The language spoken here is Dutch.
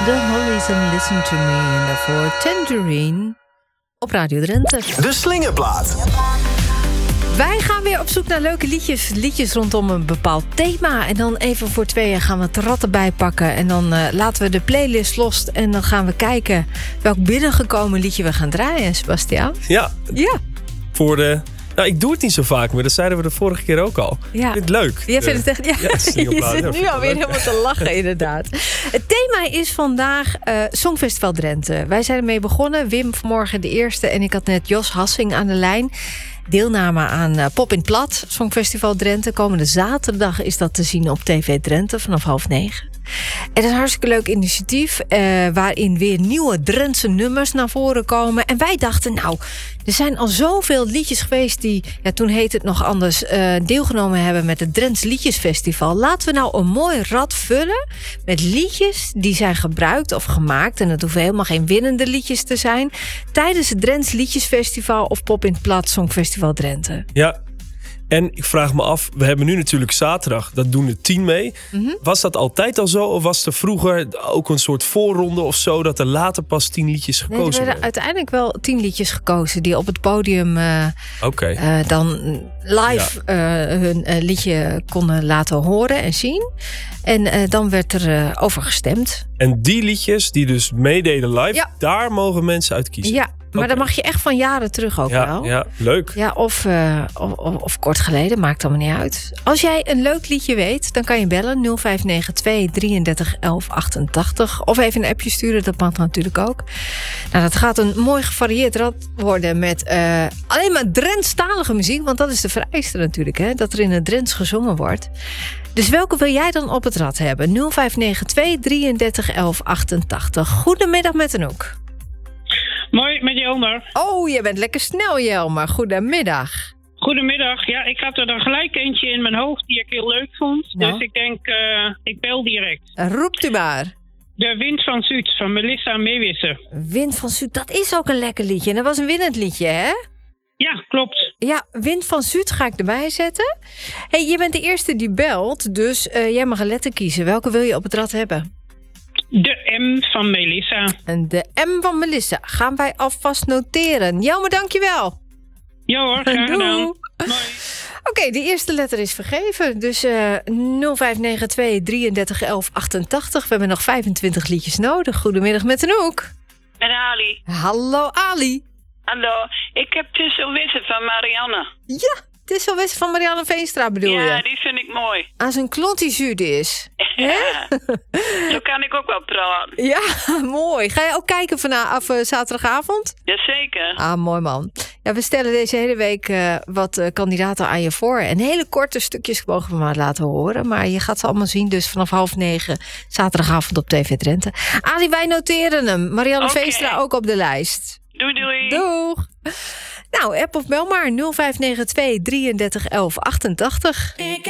The Hollies and Listen to Me. En daarvoor Tangerine op Radio Drenthe. De Slingerplaat. Wij gaan weer op zoek naar leuke liedjes rondom een bepaald thema. En dan even voor tweeën gaan we het rad erbij pakken. En dan laten we de playlist los. En dan gaan we kijken welk binnengekomen liedje we gaan draaien, Sebastiaan. Ja. Voor de... Nou, ik doe het niet zo vaak, maar dat zeiden we de vorige keer ook al. Ja. Ik vind het leuk. Jij vindt het echt... Ja, je zit nu alweer helemaal te lachen, inderdaad. Het thema is vandaag Songfestival Drenthe. Wij zijn ermee begonnen. Wim vanmorgen de eerste en ik had net Jos Hassing aan de lijn. Deelname aan Pop in het Plat, Songfestival Drenthe. Komende zaterdag is dat te zien op TV Drenthe vanaf 8:30. Het is een hartstikke leuk initiatief waarin weer nieuwe Drentse nummers naar voren komen. En wij dachten, nou, er zijn al zoveel liedjes geweest die, ja, toen heette het nog anders, deelgenomen hebben met het Drents Liedjesfestival. Laten we nou een mooi rad vullen met liedjes die zijn gebruikt of gemaakt, en het hoeven helemaal geen winnende liedjes te zijn, tijdens het Drents Liedjesfestival of Pop in het Plat Songfestival Drenthe. Ja. En ik vraag me af, we hebben nu natuurlijk zaterdag, dat doen er 10 mee. Mm-hmm. Was dat altijd al zo? Of was er vroeger ook een soort voorronde of zo, dat er later pas 10 liedjes gekozen werden? Er werden uiteindelijk wel 10 liedjes gekozen die op het podium dan live hun liedje konden laten horen en zien. En dan werd er over gestemd. En die liedjes die dus meededen live, daar mogen mensen uit kiezen? Ja. Maar dan mag je echt van jaren terug ook wel. Ja, leuk. Ja, of kort geleden, maakt allemaal niet uit. Als jij een leuk liedje weet, dan kan je bellen 0592 33 11 88. Of even een appje sturen, dat mag natuurlijk ook. Nou, dat gaat een mooi gevarieerd rad worden met alleen maar Drentstalige muziek. Want dat is de vereiste natuurlijk, hè, dat er in het Drents gezongen wordt. Dus welke wil jij dan op het rad hebben? 0592 33 11 88. Goedemiddag met Anouk. Mooi, met Jelmer. Oh, je bent lekker snel, Jelmer. Goedemiddag. Goedemiddag. Ja, ik had er dan gelijk eentje in mijn hoofd die ik heel leuk vond. Nou. Dus ik denk, ik bel direct. Roept u maar. De Wind van Zuid van Melissa Meewissen. Wind van Zuid, dat is ook een lekker liedje. En dat was een winnend liedje, hè? Ja, klopt. Ja, Wind van Zuid ga ik erbij zetten. Hey, je bent de eerste die belt, dus jij mag een letter kiezen. Welke wil je op het rad hebben? De M van Melissa. En de M van Melissa gaan wij alvast noteren. Jelmer, dankjewel. Ja hoor, graag gedaan. Oké, de eerste letter is vergeven. Dus 0592 33 11 88. We hebben nog 25 liedjes nodig. Goedemiddag met Anouk. Met Ali. Hallo Ali. Hallo, ik heb Tusselwissen van Marianne. Ja, Tusselwissen van Marianne Veenstra bedoel je? Ja, die vind ik mooi. Als een klontie zuur is. Ja, zo kan ik ook wel praten. Ja, mooi. Ga je ook kijken vanaf zaterdagavond? Jazeker. Ah, mooi man. Ja, we stellen deze hele week wat kandidaten aan je voor. En hele korte stukjes mogen we maar laten horen. Maar je gaat ze allemaal zien, dus vanaf 8:30 zaterdagavond op TV Drenthe. Ali, wij noteren hem. Marianne Veenstra ook op de lijst. Doei, doei. Doeg. Nou, app of bel maar 0592 33 11 88.